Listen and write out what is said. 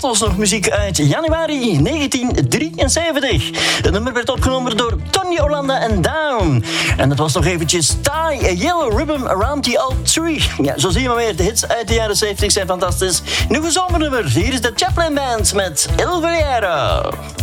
was nog muziek uit januari 1973. Het nummer werd opgenomen door Tony Orlando en Down. En dat was nog eventjes Tie a Yellow Ribbon Around the Old Tree. Ja, zo zie je maar weer. De hits uit de jaren 70 zijn fantastisch. Nu een zomernummer. Hier is de Chaplin Band met Il Valiero.